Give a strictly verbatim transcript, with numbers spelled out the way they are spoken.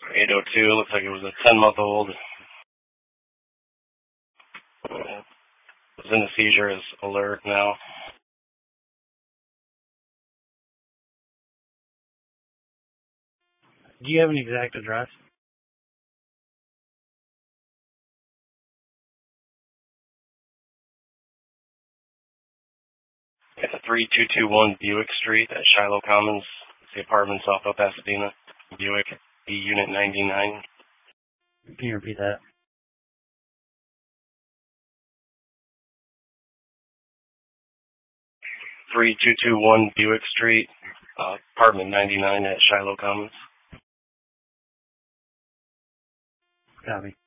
eight oh two, looks like it was a ten-month-old. Uh, was in a seizure, is alert now. Do you have an exact address? It's a three two two one Buick Street at Shiloh Commons. It's the apartments off of Pasadena. Buick, B Unit ninety-nine. Can you repeat that? three two two one Buick Street, uh, apartment ninety-nine at Shiloh Commons. Copy.